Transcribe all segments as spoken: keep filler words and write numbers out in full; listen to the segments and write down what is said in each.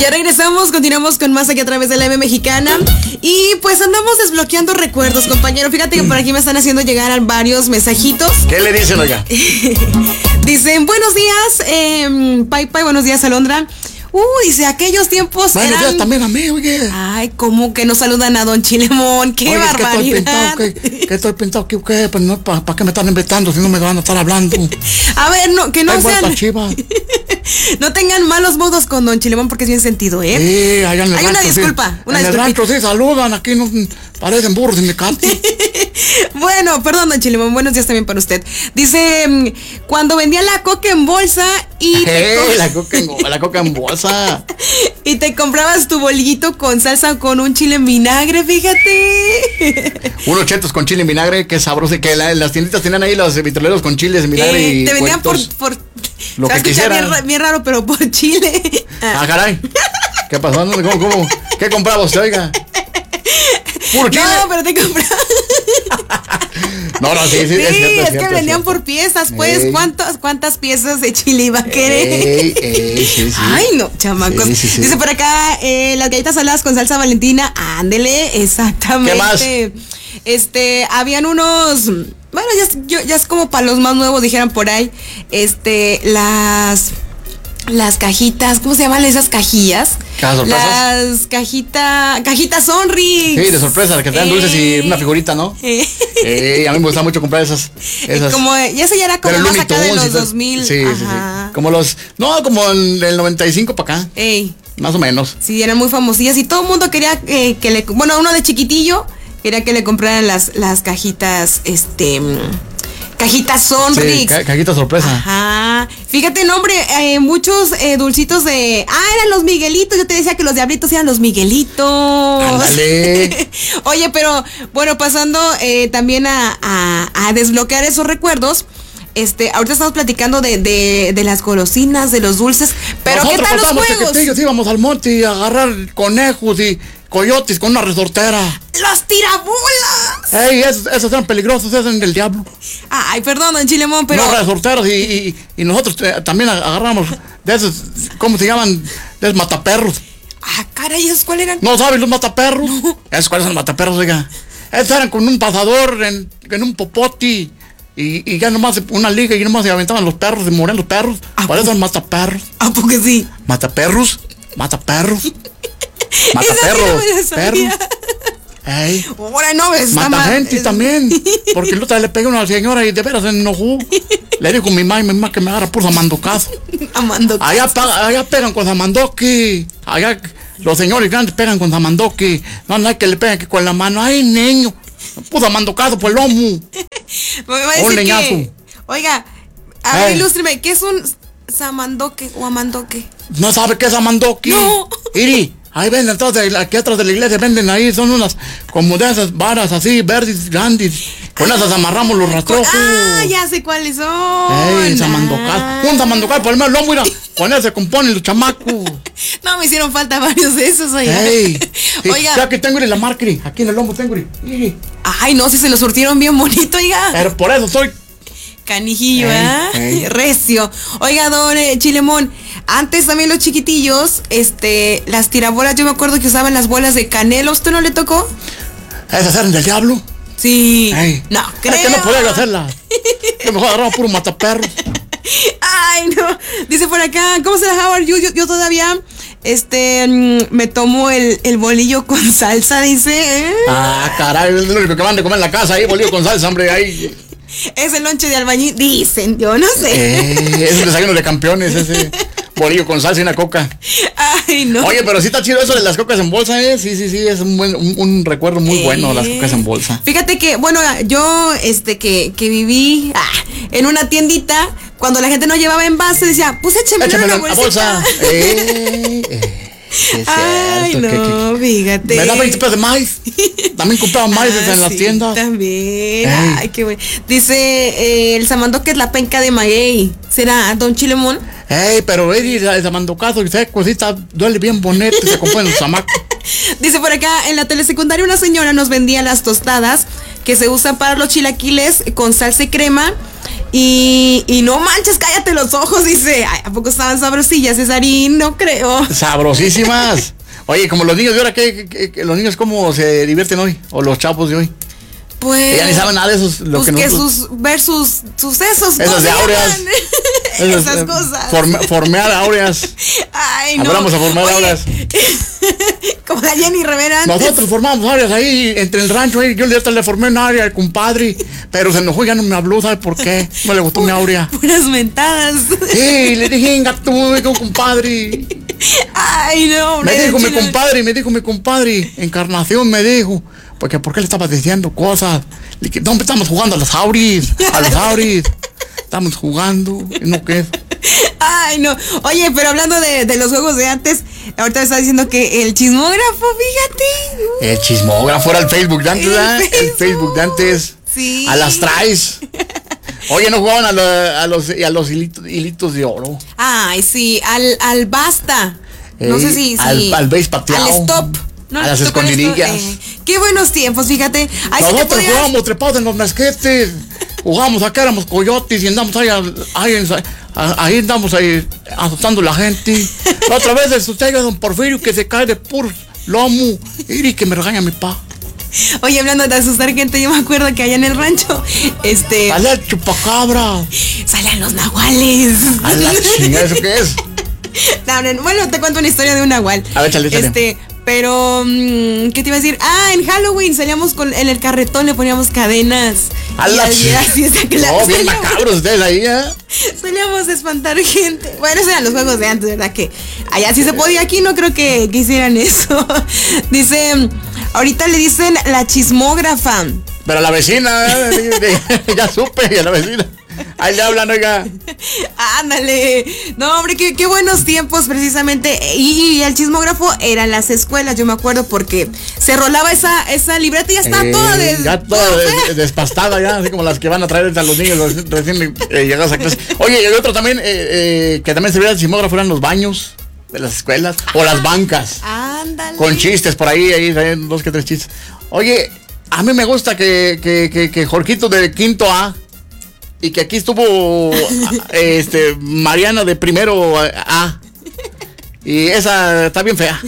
Ya regresamos, continuamos con más aquí a través de la M Mexicana. Y pues andamos desbloqueando recuerdos, compañero. Fíjate que por aquí me están haciendo llegar varios mensajitos. ¿Qué le dicen, oiga? Dicen, buenos días, eh, Pai Pai, buenos días, Alondra. Uh, dice, aquellos tiempos Buenos eran... días también a mí, oye. Ay, ¿cómo que no saludan a Don Chilemón? ¡Qué Oye, barbaridad! ¿Qué estoy pintado? ¿Qué, qué estoy pintado? ¿Qué? qué? Pues no, ¿para pa qué me están invitando si no me van a estar hablando? A ver, no, que no Hay sean... Chivas. No tengan malos modos con Don Chilemón porque es bien sentido, ¿eh? Sí, allá en el Hay rancho, una disculpa, sí. una En el rancho sí saludan, aquí no parecen burros y me cantan. Bueno, perdón, Don Chilemón, buenos días también para usted. Dice, cuando vendía la coca en bolsa y... Hey, la, coca en, la coca en bolsa. Y te comprabas tu bolillito con salsa con un chile en vinagre, fíjate. Unos chetos con chile en vinagre, qué sabroso. Y que la, las tienditas tenían ahí los vitroleros con chiles en vinagre eh, y te vendían por... por lo que quisiera. Bien, bien raro, pero por chile. Ah, caray. ¿Qué pasó? ¿Cómo, cómo? ¿Qué compraba usted, oiga? Puro chile. No, pero te compraba... No, no, sí, sí, sí, es, cierto, es, es que cierto, vendían es por piezas, pues, ey. ¿cuántas, ¿cuántas piezas de chile iba a querer? Ey, ey, sí, sí. Ay, no, chamacos. Sí, sí, sí. Dice por acá, eh, las galletas saladas con salsa Valentina, ándele, exactamente. ¿Qué más? Este, habían unos, bueno, ya, es- yo- ya es como para los más nuevos, dijeran por ahí, este, las... Las cajitas, ¿cómo se llaman esas cajillas? ¿Cajas sorpresas? Las cajitas, cajitas Sonrix. Sí, de sorpresa, que te dan dulces y una figurita, ¿no? Eh. Eh, a mí me gusta mucho comprar esas. esas. Como, ya ese ya era como Pero más Looney acá de Tunes y los todo. dos mil. Sí, sí, sí. Ajá. Como los, no, como el del noventa y cinco para acá, Ey, más o menos. sí, eran muy famosillas y todo el mundo quería eh, que le, bueno, uno de chiquitillo quería que le compraran las, las cajitas, este, mm, cajitas Sonrix. Sí, ca- cajita sorpresa. Ajá. Fíjate, no, hombre, eh, muchos eh, dulcitos de... Ah, eran los Miguelitos. Yo te decía que los diablitos eran los Miguelitos. Ándale. Oye, pero bueno, pasando eh, también a, a, a desbloquear esos recuerdos. Este, ahorita estamos platicando de, de, de las golosinas, de los dulces. Pero Nosotros ¿qué tal los cortamos juegos? tequetillos, íbamos al monte a agarrar conejos y coyotes con una resortera. ¡Los tirabolas! Ey, esos, esos eran peligrosos, esos eran del diablo. Ay, perdón, don Chilemón, pero... No, resorteros y, y, y nosotros eh, también agarramos de esos, ¿cómo se llaman? De esos mataperros. Ah, caray, ¿esos cuáles eran? ¿No sabes los mataperros? ¿Esos cuáles son los mataperros, oiga? Esos eran con un pasador en, en un popoti. Y, y ya nomás una liga y nomás se aventaban los perros, se morían los perros. ¿A Por eso poco? son mataperros. ¿A poco sí? Mataperros, mataperros. Esa sí no Mataperros, me la sabía. perros. Ey. Ahora no, ves. Mata gente también. Porque el otro día le pegué a una señora y de veras se enojó. Le dijo mi mamá y mi mamá que me agarra por samandocazo. Amando. Allá, pa- allá pegan con samandoqui. Allá los señores grandes pegan con samandoqui. No, no hay que le peguen que con la mano. Ay, niño. Puso samandocazo por el lomo. Me va a Un decir leñazo. que... Oiga, a ver, Eh. ilústreme, ¿qué es un samandoque o amandoque? ¿No sabe qué es samandoqui? No. Iri, ahí venden atrás de la, aquí atrás de la iglesia, venden ahí, son unas como de esas varas así, verdes, grandes. Con esas amarramos los rastrojos. Ah, ya sé cuáles son. Ey, samandocal. Un samandocal por el medio lomo, mira. Con él se componen los chamacos. No, me hicieron falta varios de esos, oiga. Ey. Sí, Oiga. ya que tengo iri, la marca, iri. Aquí en el lomo tengo iri. Iri. Ay, no, si se lo surtieron bien bonito, oiga. Pero por eso soy. Canijillo, Ey, ¿eh? ey. Recio. Oiga, don eh, Chilemón, antes también los chiquitillos, este, las tirabolas, yo me acuerdo que usaban las bolas de canela, ¿usted no le tocó? Esas eran del diablo. Sí. Ey. No, creo. Es que no podía hacerlas. Yo mejor agarraba puro mataperros. Ay, no. Dice por acá, ¿cómo se la Howard? Yo, yo, yo todavía, este, mm, me tomo el, el bolillo con salsa, dice. ¿eh? Ah, caray, es lo único que van de comer en la casa ahí, bolillo con salsa, hombre, ahí. Es el lonche de albañil, dicen, yo no sé. Eh, es un desayuno de campeones, ese bolillo con salsa y una coca. Ay, no. Oye, pero sí está chido eso de las cocas en bolsa, ¿eh? Sí, sí, sí, es un, buen, un, un recuerdo muy bueno, las cocas en bolsa. Fíjate que, bueno, yo, este, que, que viví ah, en una tiendita, cuando la gente no llevaba envase, decía, pues échemelo en Échamelo una en la bolsita. bolsa. Eh, eh. Sí, es Ay, cierto, no, que- que- fíjate. Me da veinte pesos de maíz. También compraba maíz Ah, en las sí, tiendas. También. Ey. Ay, qué bueno. Dice eh, el samandoque es la penca de maguey. ¿Será don Chilemón? Ey, pero el samandocazo y seco, sí está, duele bien bonito, se compone los chamacos. Dice por acá, en la telesecundaria una señora nos vendía las tostadas que se usan para los chilaquiles con salsa y crema. Y, y no manches, cállate los ojos, dice. Ay, ¿a poco estaban sabrosillas, Cesarín? No creo. Sabrosísimas. Oye, como los niños de ahora, ¿qué, qué, qué, los niños cómo se divierten hoy? O los chavos de hoy. Pues. Ya ni saben nada de esos. Lo pues que, que nosotros, sus, ver sus sucesos. Esas de áureas. Esas, esas cosas. Forme, formear áureas. Ay, no. Hablamos a formar Oye, áureas. Como la Jenny Rivera antes. Nosotros formamos áreas ahí, entre el rancho ahí. Yo le, le formé un área al compadre, pero se enojó y ya no me habló, ¿sabe por qué? No le gustó mi áurea. Puras mentadas. Sí, le dije, venga tú, compadre. Ay, no, hombre. Me dijo mi compadre, me dijo mi compadre, Encarnación me dijo, porque ¿por qué le estaba diciendo cosas? Le dije, no, estamos jugando a los auris, a los auris. Estamos jugando, ¿no qué? Ay, no. Oye, pero hablando de, de los juegos de antes, ahorita me está diciendo que el chismógrafo, fíjate. Uh, el chismógrafo era el Facebook de antes, el ¿verdad? Facebook. El Facebook de antes. Sí. A las traes. Oye, no jugaban a, lo, a los, a los hilitos, hilitos de oro. Ay, sí, al, al basta. No Ey, sé si, al, si. al base pateado. Al stop. No, a las stop, escondidillas. Eh, qué buenos tiempos, fíjate. Ahí sí te Nosotros podías- jugábamos trepados en los mezquetes. Jugábamos acá, éramos coyotes y andamos ahí, ahí, ahí andamos ahí asustando a la gente. La otra vez asusté a don Porfirio que se cae de puro lomo. Y que me regaña mi pa. Oye, hablando de asustar gente, yo me acuerdo que allá en el rancho, este, Sale el chupacabra. salían los nahuales. A la chingada, ¿eso qué es? No, no, bueno, te cuento una historia de un nahual. A ver, chale, chale. Este, pero, mm, ¿qué te iba a decir? Ah, en Halloween salíamos con, en el carretón, le poníamos cadenas. A Y la así, chingada. así, así, que la- No, bien salíamos- macabros ustedes ahí, ¿eh? Salíamos a espantar gente. Bueno, esos eran los juegos de antes, ¿verdad? Que allá sí se podía, aquí no creo que, que hicieran eso. Dice, ahorita le dicen la chismógrafa. Pero a la vecina, ¿eh? Ya supe, y a la vecina. Ahí le hablan, oiga. Ándale. No, hombre, qué, qué buenos tiempos precisamente. Y, y el chismógrafo era en las escuelas, yo me acuerdo, porque se rolaba esa, esa libreta y ya está Eh, toda des- ya toda toda des- fea. despastada ya, así como las que van a traer a los niños recién, recién, eh, llegados a clase. Oye, y el otro también, eh, eh, que también se veía el chismógrafo, eran los baños de las escuelas o las bancas. Ándale. Con chistes por ahí, ahí, ahí, dos que tres chistes. Oye, a mí me gusta que, que, que, que Jorgito de quinto A y que aquí estuvo este Mariana de primero A. Y esa está bien fea.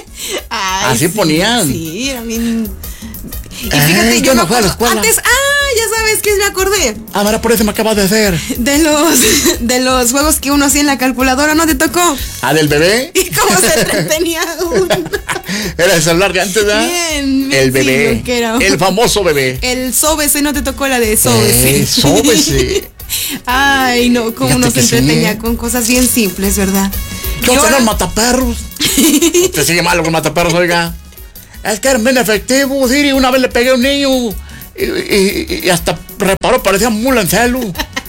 Ay, Así sí, ponían. Sí, era bien. Y Eh, fíjate, yo yo no me fui a la acuerdo, escuela. antes, ah, ya sabes que me acordé. Ah, mira, por eso me acabas de hacer. De los, de los juegos que uno hacía en la calculadora, ¿no te tocó? Ah, del bebé. ¿Y cómo se entretenía uno? Era el celular de antes, ¿verdad? Bien, bien, El sí, bebé. lo que era. El famoso bebé. El sóbese, ¿no te tocó la de sóbese? Eh, sóbese. Ay, no, cómo Fíjate uno se que sí. entretenía con cosas bien simples, ¿verdad? Yo Y tenía ahora- el mataperros. Te sigue malo con mataperros, oiga. Es que eran bien efectivos, Siri. Una vez le pegué a un niño y, y- y hasta reparó, parecía mula en celo.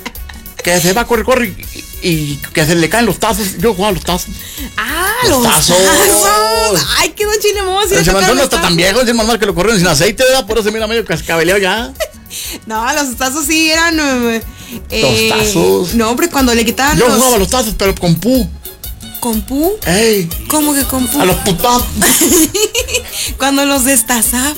Que se va a correr, corre y, y que se le caen los tazos. Yo jugaba a los tazos. Ah, Los los tazos. tazos. Ay, qué don Chile Mosi. Pero se mandó no está tan viejo, es más mal que lo corrieron sin aceite, ¿verdad? Por eso se mira medio cascabeleado ya. No, los tazos sí eran. eh, eh, Los tazos. No, hombre, cuando le quitaban Yo los. jugaba a los tazos, pero con pu. ¿Con pu? Ey, ¿Cómo que con pu? a los putazos. Cuando los destazaban.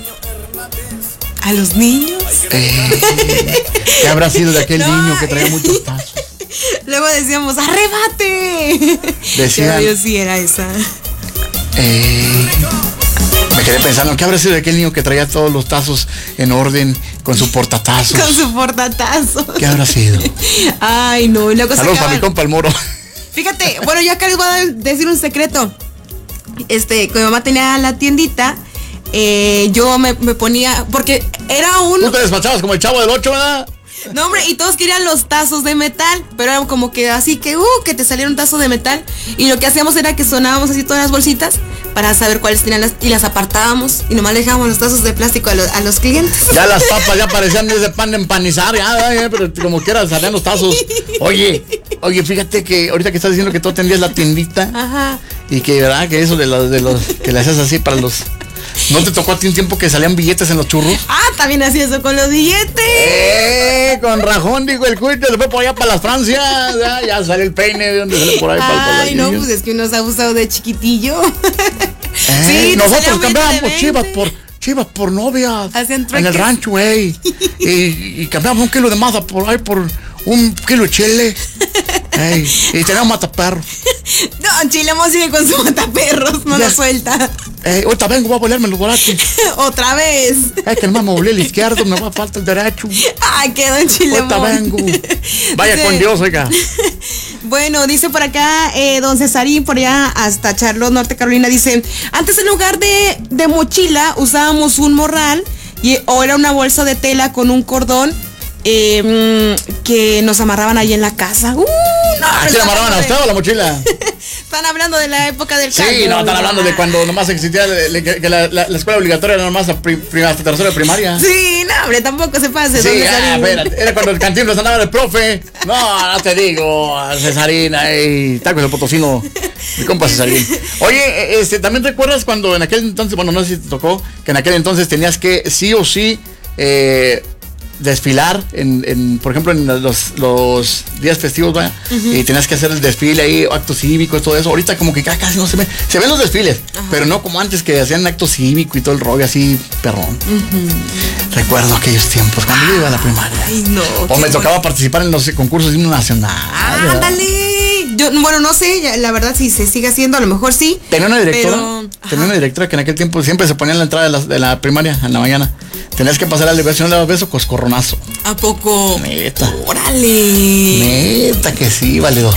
A los niños. Ey, ¿qué habrá sido de aquel No, niño que traía eh. muchos tazos? Luego decíamos, ¡arrebate! Decían- Yo sí era esa. Ey, me quedé pensando, ¿qué habrá sido de aquel niño que traía todos los tazos en orden con su portatazos? Con su portatazo. ¿Qué habrá sido? Ay, no, y luego Saludos a mi sacaban. compa el moro. Fíjate, bueno, yo acá les voy a dar- decir un secreto. Este, con mi mamá tenía la tiendita, eh, yo me, me ponía, porque era un... Tú te despachabas como el chavo del ocho, ¿verdad? No, hombre, y todos querían los tazos de metal, pero era como que así que, uh, que te saliera un tazo de metal. Y lo que hacíamos era que sonábamos así todas las bolsitas para saber cuáles tenían las, y las apartábamos y nomás le dejábamos los tazos de plástico a, lo- a los clientes. Ya las papas ya parecían ese pan de empanizar, ya, ya, pero como quiera salían los tazos. Oye, oye, fíjate que ahorita que estás diciendo que tú atendías la tiendita Ajá. y que, ¿verdad? Que eso de los, de los, que le hacías así para los... ¿No te tocó a ti un tiempo que salían billetes en los churros? Ah, también hacía eso con los billetes. ¡Eh! Con rajón, dijo el cuito, se fue por allá para las Francias. Ya, ya sale el peine de donde sale por ahí para, para Ay, no, pues es que uno se ha abusado de chiquitillo. Eh, Sí, te nosotros salía un cambiábamos billete de chivas veinte. por chivas por novias Hacían en el trueques. rancho, güey. y, y cambiábamos un kilo de masa por ahí por un kilo de chile. Ey, y tenemos mataperros. No, Chilemón sigue con su mataperros, no Ya. lo suelta. Ey, ahorita vengo, voy a volarme los borrachos. Otra vez. Es que nomás me volé el izquierdo, me va a falta el derecho. Ay, quedó en Chilemón. Ahorita vengo. Vaya Dice- con Dios, oiga. Bueno, dice por acá eh, don Cesarín, por allá hasta Charlotte, Norte Carolina, dice, antes en lugar de, de mochila usábamos un morral y, o era una bolsa de tela con un cordón eh, mm, que nos amarraban ahí en la casa. Uh, no, ¿Aquí la amarraban a usted o la mochila? Están hablando de la época del Sí, cambio. no, están hablando de cuando nomás existía le- le- que la, la- la escuela obligatoria era nomás la pri- pri- hasta tercera de primaria. Sí, no, hombre, tampoco se pase. Sí, don ah, Cesarín. espérate, era cuando el Cantinflas andaba de profe. No, no te digo, Cesarina, ey, tacos de potosino, mi compa Cesarín. Oye, este, ¿también recuerdas cuando en aquel entonces, bueno, no sé si te tocó, que en aquel entonces tenías que sí o sí eh, desfilar, en, en, por ejemplo, en los, los días festivos, vaya, uh-huh. y tenías que hacer el desfile ahí, actos cívicos, todo eso. Ahorita como que casi no se ve, se ven los desfiles, uh-huh. pero no como antes que hacían acto cívico y todo el rollo así, perrón. Uh-huh. Recuerdo aquellos tiempos cuando yo iba a la primaria. Ay, no. O me tocaba bueno. participar en los concursos de himno nacional. Ah, ándale. Yo, bueno, no sé, ya, la verdad si se sigue haciendo, a lo mejor sí. Tenía una directora, pero, tenía una directora que en aquel tiempo siempre se ponía en la entrada de la, de la primaria en la mañana. Tenías que pasar a la liberación de beso coscorronazo. ¿A poco? Neta. Órale. Neta que sí, valedor.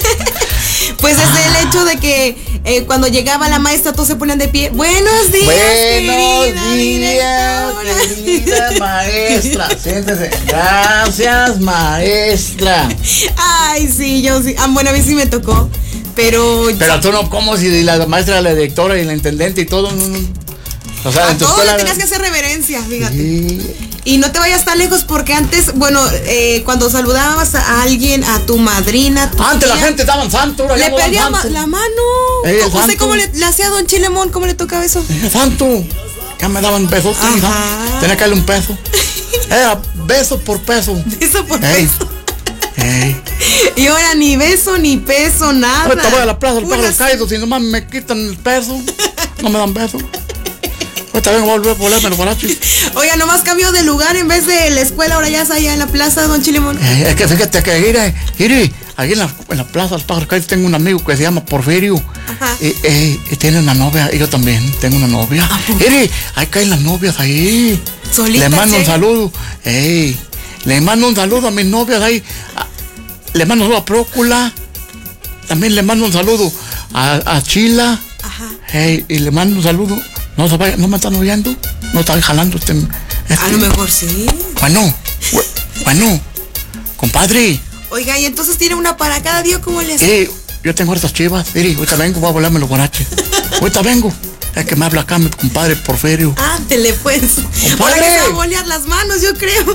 Pues es ah. el hecho de que eh, cuando llegaba la maestra todos se ponían de pie. Buenos días, Buenos querida días, querida maestra. Siéntese. Gracias, maestra. Ay, sí, yo sí. Ah, bueno, a mí sí me tocó. Pero. Pero tú no, ¿cómo si la maestra, la directora y la intendente y todo? No, no. O sea, a en tu todos escuela le tenías que hacer reverencia, fíjate. Sí. Y no te vayas tan lejos porque antes, bueno, eh, cuando saludabas a alguien, a tu madrina, tu antes tía, la gente daban santo, ahora le ya no pedía ma- la mano. Ey, ¿Usted santo. cómo le, le hacía a don Chilemón? ¿Cómo le tocaba eso? Eh, santo. Ya me daban besos. Tenía que darle un peso. Era beso por peso. Beso por Ey. peso. Ey. Y ahora ni beso, ni peso, nada. Ahorita voy a la plaza, los Puras- pájaros caídos y nomás me quitan el peso. No me dan beso. Ahorita vengo a volver a volarme los borrachos. Oiga, nomás cambió de lugar en vez de la escuela, ahora ya está allá en la plaza, don Chilemón. Eh, es que fíjate que mire, mire, ahí en la, en la plaza los pájaros caídos tengo un amigo que se llama Porfirio. Ajá. Y, eh, y tiene una novia, y yo también tengo una novia. Mire, ahí caen las novias ahí. Solitas, Le mando un ¿eh? saludo. Ey, le mando un saludo a mis novias ahí. A- le mando un saludo a Prócula. También le mando un saludo a, a Chila. Ajá. Ey, y le mando un saludo. No, se vaya, no me están oyendo. No están jalando este. este- A lo mejor sí. Bueno, bu- bueno, compadre. Oiga, y entonces tiene una para cada día, ¿cómo le hace? Eh, yo tengo estas chivas. Mire, ahorita vengo, voy a volarme los guaraches. Ahorita vengo. Es que me habla acá mi compadre Porfirio. Ándele, pues. Ahora que se va a bolear las manos, yo creo.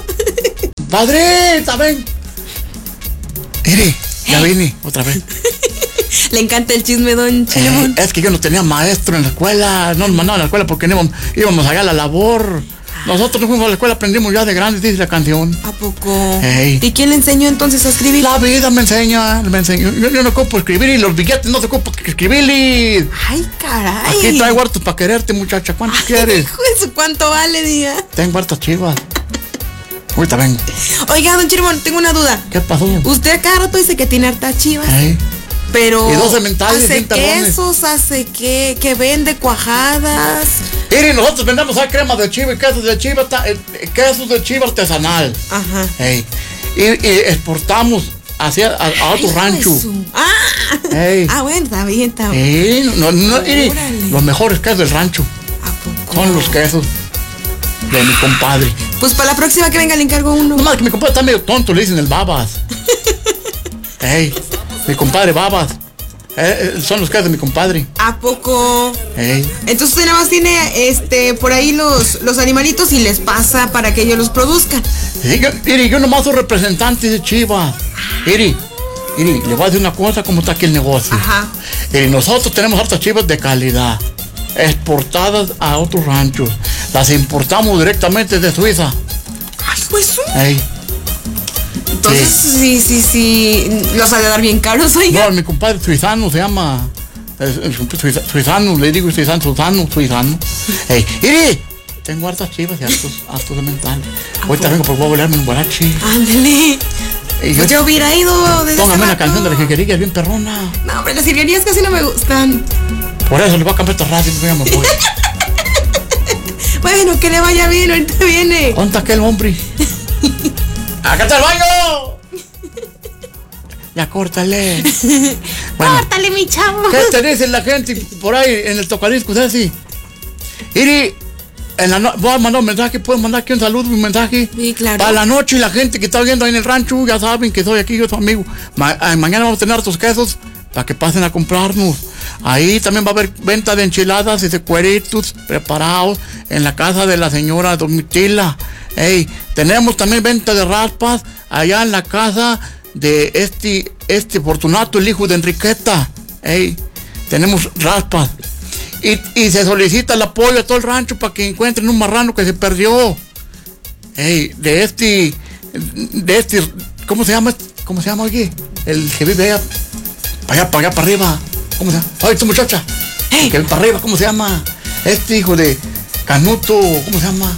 Padre, ahorita ven. Mire, ya vine otra vez. Le encanta el chisme, don Chilemón. Eh, es que yo no tenía maestro en la escuela, no nos mandaban a la escuela porque íbamos, íbamos allá a la labor. Nosotros no fuimos a la escuela, aprendimos ya de grandes, dice la canción. ¿A poco? Ey. ¿Y quién le enseñó entonces a escribir? La vida me enseña, me enseña. Yo, yo no ocupo escribir y los billetes no se ocupo escribir. Ay, caray. Aquí traigo hartos para quererte, muchacha. ¿Cuántos Ay, quieres? hijo de su, ¿cuánto vale, diga? Tengo hartas chivas. Ahorita vengo. Oiga, don Chilemón, tengo una duda. ¿Qué pasó? Usted a cada rato dice que tiene hartas chivas. Ey. Pero Y dos sementales, hace bien perrones. quesos, hace que, que vende cuajadas. Mire, nosotros vendemos a crema de chiva y quesos de chiva, ta- eh, eh, quesos de chiva artesanal. Ajá. Ey. Y, y exportamos hacia a, a otro Ay, rancho. hijo de su- Ah. Ey. Ah, bueno, está bien, está bien. Ey, no, no, mire, Órale. los mejores quesos del rancho ¿A poco? son los quesos de mi compadre. Pues para la próxima que venga le encargo uno. No más que mi compadre está medio tonto, le dicen el Babas. Ey, mi compadre Babas. Eh, eh, son los quesos de mi compadre. ¿A poco? Ey. Entonces usted nada más tiene este por ahí los, los animalitos y les pasa para que ellos los produzcan. Sí, yo, mire, yo nomás soy representante de Chivas. Mire, mire, le voy a decir una cosa como está aquí el negocio. Ajá. Mire, nosotros tenemos hartas chivas de calidad, exportadas a otros ranchos. Las importamos directamente de Suiza. Ay, pues. Ey. Entonces sí, sí, sí. Los ha de dar bien caros, oiga. No, mi compadre suizano se llama. eh, eh, suiza- Suizano, le digo suizano, suizano, suizano. Ey, mire, tengo hartas chivas y hartos, hartos de mental. Ahorita vengo porque voy a volarme un guarachi. Ándele. Y Pues yo hubiera ido desde Póngame hace una rato. canción de las jilguerillas bien perrona. No, hombre, las jilguerías casi no me gustan. Por eso le voy a cambiar esta radio y ya me voy. Bueno, que le vaya bien, ahorita viene. ¿Dónde está aquel hombre? ¡Acá está el baño! Ya córtale. Bueno, Córtale, mi chavo. ¿qué te dice la gente por ahí en el tocadiscos así? Iri, en la no- voy a mandar un mensaje, puedo mandar aquí un saludo, un mensaje. Sí, claro. Para la noche y la gente que está viendo ahí en el rancho, ya saben que soy aquí, yo soy amigo. Ma- ah, mañana vamos a tener estos quesos para que pasen a comprarnos. Ahí también va a haber venta de enchiladas y de cueritos preparados en la casa de la señora Domitila. Ey, tenemos también venta de raspas allá en la casa de este, este Fortunato, el hijo de Enriqueta. Ey, tenemos raspas. Y, y se solicita el apoyo a todo el rancho para que encuentren un marrano que se perdió. Ey, de este, de este, ¿cómo se llama? ¿Cómo se llama, oye? El que vive allá, para allá, para allá, para arriba. ¿Cómo se llama? Ay, tu muchacha. Hey. Que para arriba, ¿cómo se llama? Este hijo de Canuto, ¿cómo se llama?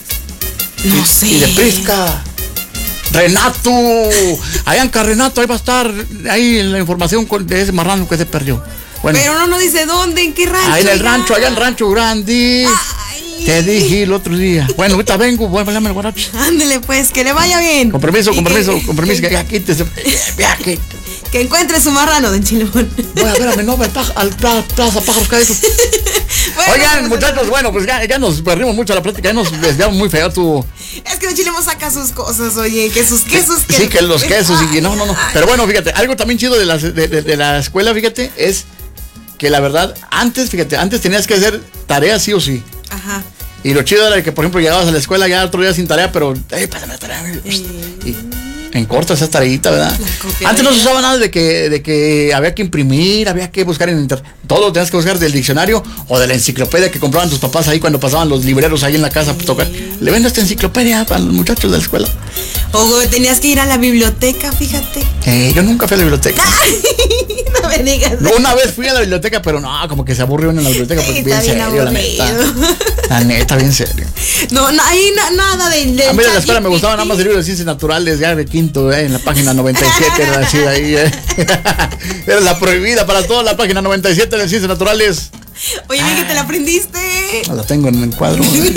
No Y- sé. Y de Prisca. Renato. Allá en Carrenato, ahí va a estar ahí la información con- de ese marrano que se perdió. Bueno, Pero no nos dice dónde, en qué rancho. ahí en el ya. rancho, allá en el rancho grande. Ay. Te dije el otro día. Bueno, ahorita vengo, voy a bailarme el guarache. Ándele, pues, que le vaya bien. Con permiso, Y con que- permiso, con permiso, que Que, ya quítese. Ya que que encuentre su marrano, don Chilón. voy a ver a mi novia al, paj- al pla- Plaza Pájaros Caídos. Bueno, Oigan, pues, muchachos, bueno, pues ya, ya nos perdimos mucho la plática, ya nos desviamos muy feo tu. Es que don Chilemo saca sus cosas, oye, que sus quesos. Sí, que los quesos y que no, no, no. Ay, Pero bueno, fíjate, algo también chido de, las, de, de- de la escuela, fíjate, es que la verdad, antes, fíjate, antes tenías que hacer tareas sí o sí. Ajá. Y lo chido era que, por ejemplo, llegabas a la escuela ya otro día sin tarea, pero, hey, pásame la tarea. Y en corto esa tareita, ¿verdad? La copia Antes de- no se usaba nada de que, de que había que imprimir, había que buscar en internet. Todo tenías que buscar del diccionario o de la enciclopedia que compraban tus papás ahí cuando pasaban los libreros ahí en la casa. Tocar. Le vendo esta enciclopedia para los muchachos de la escuela. O tenías que ir a la biblioteca, fíjate. Eh, yo nunca fui a la biblioteca. No me digas. No, una vez fui a la biblioteca, pero no, como que se aburrió uno en la biblioteca porque Sí, bien está bien serio, la neta. aburrido. La neta, bien serio. No, no, ahí na- nada de. de A mí en la escuela me ChatGPT. gustaba nada más el libro de ciencias naturales, ya de quinto, eh, en la página noventa y siete, era así ahí. Eh. Era la prohibida para toda la página noventa y siete de ciencias naturales. Oye, bien que te la aprendiste. No la tengo en el cuadro. ¿eh?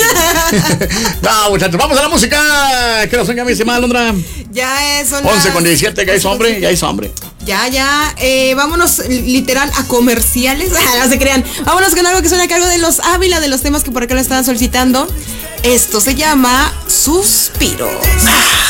No, muchachos, vamos a la música. ¿Qué nos sueña mi estimada Alondra? Ya es. Son once las- con diecisiete, ya hizo hombre, ya hizo hombre. Ya, ya, eh, vámonos literal a comerciales. No se crean. Vámonos con algo que suena a cargo de los Ávila, de los temas que por acá lo estaban solicitando. Esto se llama Suspiros.